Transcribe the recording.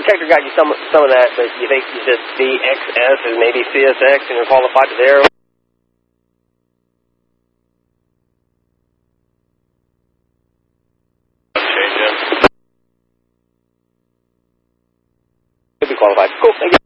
detector got you some of that, but you think you said CXS and maybe CSX and you're qualified to there? Could be qualified. Cool, thank you.